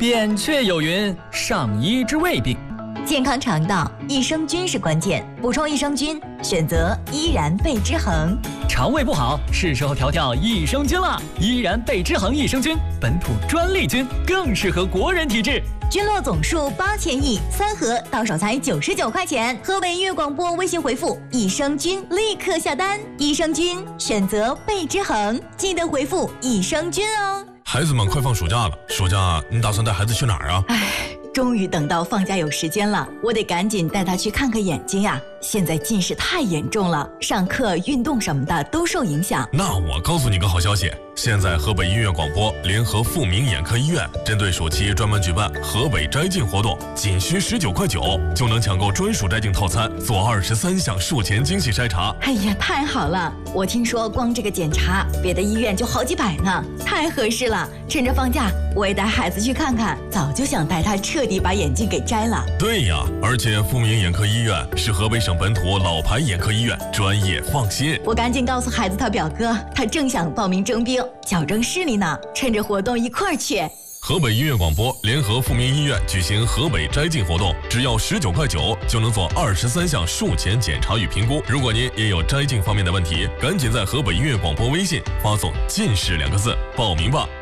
扁鹊有云：上医之未病。 健康肠道，益生菌是关键，补充益生菌，选择依然贝之恒。 肠胃不好，是时候调调益生菌了。依然贝之恒益生菌，本土专利菌，更适合国人体质。 菌落总数8000亿，3盒到手才99块钱。河北音乐广播微信回复益生菌，立刻下单。益生菌选择贝之恒，记得回复益生菌哦。 孩子们快放暑假了，暑假你打算带孩子去哪儿啊？ 终于等到放假有时间了，我得赶紧带他去看看眼睛呀。现在近视太严重了，上课、运动什么的都受影响。 那我告诉你个好消息，现在河北音乐广播联合富民眼科医院，针对暑期专门举办河北摘镜活动，仅需19块9就能抢购专属摘镜套餐，做23项术前精细筛查。 哎呀，太好了！我听说光这个检查，别的医院就好几百呢，太合适了。趁着放假，我也带孩子去看看，早就想带他彻底把眼镜给摘了。 对呀，而且富民眼科医院是河北省本土老牌眼科医院，专业放心。 我赶紧告诉孩子他表哥，他正想报名征兵，矫正视力呢，趁着活动一块儿去。 河北音乐广播联合富民医院举行河北摘镜活动，只要19块9就能做23项术前检查与评估。如果您也有摘镜方面的问题，赶紧在河北音乐广播微信发送“近视”2个字报名吧。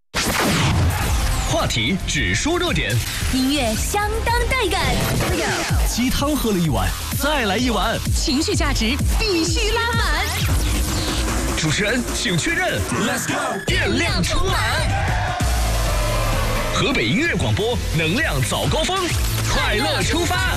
话题只说热点， 音乐相当带感， 鸡汤喝了一碗，再来一碗， 情绪价值必须拉满。 主持人请确认 ，Let's go， 电量充满。河北音乐广播，能量早高峰，快乐出发。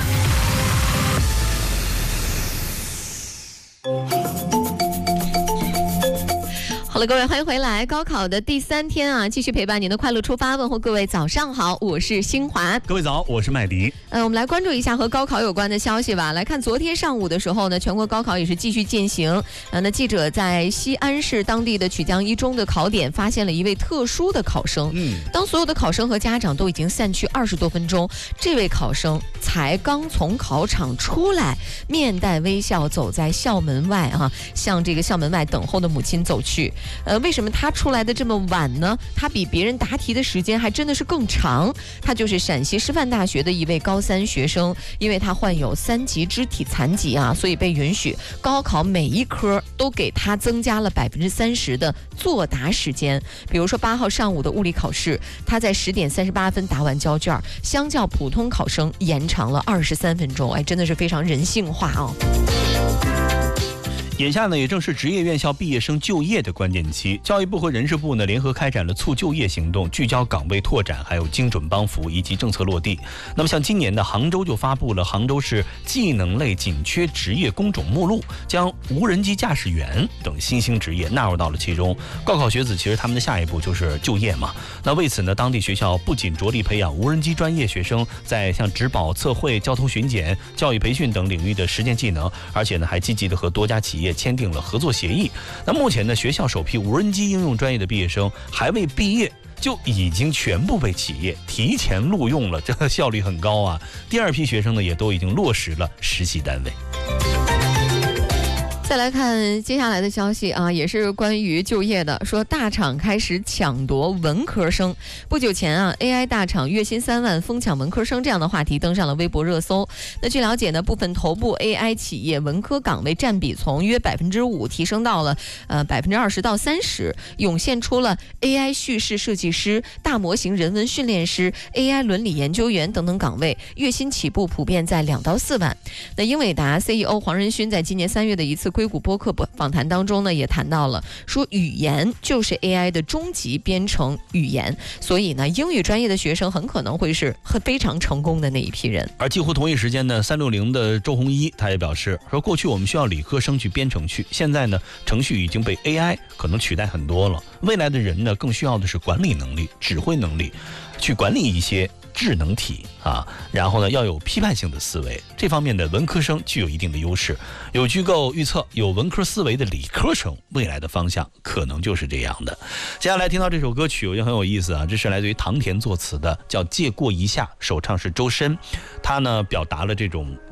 好了，各位，欢迎回来。高考的第3天啊，继续陪伴您的快乐出发，问候各位早上好，我是新华。 各位早，我是麦迪。 我们来关注一下和高考有关的消息吧。来看昨天上午的时候呢，全国高考也是继续进行。那记者在西安市当地的曲江一中的考点发现了一位特殊的考生。当所有的考生和家长都已经散去20多分钟，这位考生才刚从考场出来，面带微笑走在校门外啊，向这个校门外等候的母亲走去。为什么他出来的这么晚呢？他比别人答题的时间还真的是更长。他就是陕西师范大学的一位高3学生，因为他患有3级肢体残疾啊，所以被允许高考每一科都给他增加了30%的作答时间。比如说8号上午的物理考试，他在10点38分答完交卷，相较普通考生延长了23分钟。哎，真的是非常人性化啊。 眼下呢，也正是职业院校毕业生就业的关键期。教育部和人事部呢联合开展了促就业行动，聚焦岗位拓展，还有精准帮扶以及政策落地。那么像今年呢，杭州就发布了杭州市技能类紧缺职业工种目录，将无人机驾驶员等新兴职业纳入到了其中。高考学子其实他们的下一步就是就业嘛。那为此呢，当地学校不仅着力培养无人机专业学生在像值保、测绘、交通巡检、教育培训等领域的实践技能，而且呢还积极的和多家企业签订了合作协议。那目前呢，学校首批无人机应用专业的毕业生还未毕业，就已经全部被企业提前录用了，这个效率很高啊。第2批学生呢，也都已经落实了实习单位。 再来看接下来的消息啊，也是关于就业的，说大厂开始抢夺文科生。不久前啊 ，AI 大厂月薪3万疯抢文科生这样的话题登上了微博热搜。那据了解呢，部分头部 AI 企业文科岗位占比从约5%提升到了20%到30%，涌现出了 AI 叙事设计师、大模型人文训练师、AI 伦理研究员等等岗位，月薪起步普遍在2到4万。那英伟达 CEO 黄仁勋在今年3月的一次硅谷播客访谈当中呢，也谈到了说语言就是 AI 的终极编程语言，所以呢，英语专业的学生很可能会是非常成功的那一批人。 而几乎同一时间呢，360的周鸿祎他也表示说，过去我们需要理科生去编程序，现在呢，程序已经被 AI 可能取代很多了。未来的人呢，更需要的是管理能力、指挥能力，去管理一些智能体啊，然后呢要有批判性的思维，这方面的文科生具有一定的优势。有机构预测，有文科思维的理科生未来的方向可能就是这样的。接下来听到这首歌曲，我觉得很有意思啊，这是来自于唐田作词的，叫《借过一下》，首唱是周深，他呢表达了这种